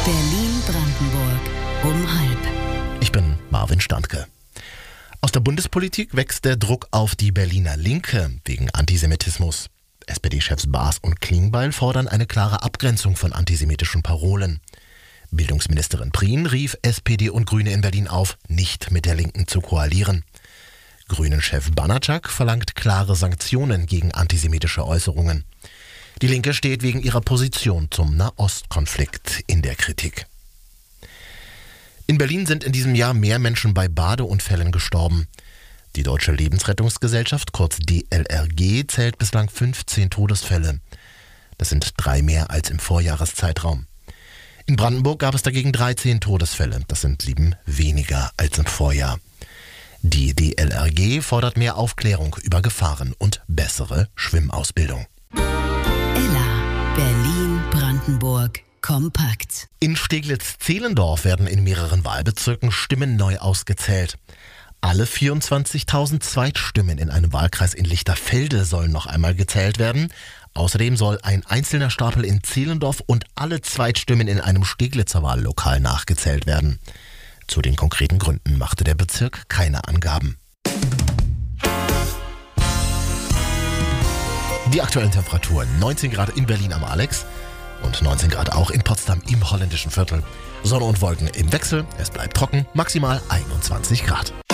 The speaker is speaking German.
Berlin-Brandenburg um halb. Ich bin Marvin Standke. Aus der Bundespolitik wächst der Druck auf die Berliner Linke wegen Antisemitismus. SPD-Chefs Baas und Klingbeil fordern eine klare Abgrenzung von antisemitischen Parolen. Bildungsministerin Prien rief SPD und Grüne in Berlin auf, nicht mit der Linken zu koalieren. Grünen-Chef Banatschak verlangt klare Sanktionen gegen antisemitische Äußerungen. Die Linke steht wegen ihrer Position zum Nahostkonflikt in der Kritik. In Berlin sind in diesem Jahr mehr Menschen bei Badeunfällen gestorben. Die Deutsche Lebensrettungsgesellschaft, kurz DLRG, zählt bislang 15 Todesfälle. Das sind 3 mehr als im Vorjahreszeitraum. In Brandenburg gab es dagegen 13 Todesfälle. Das sind 7 weniger als im Vorjahr. Die DLRG fordert mehr Aufklärung über Gefahren und bessere Schwimmausbildung. Berlin-Brandenburg kompakt. In Steglitz-Zehlendorf werden in mehreren Wahlbezirken Stimmen neu ausgezählt. Alle 24.000 Zweitstimmen in einem Wahlkreis in Lichterfelde sollen noch einmal gezählt werden. Außerdem soll ein einzelner Stapel in Zehlendorf und alle Zweitstimmen in einem Steglitzer Wahllokal nachgezählt werden. Zu den konkreten Gründen machte der Bezirk keine Angaben. Die aktuellen Temperaturen: 19 Grad in Berlin am Alex und 19 Grad auch in Potsdam im holländischen Viertel. Sonne und Wolken im Wechsel, es bleibt trocken, maximal 21 Grad.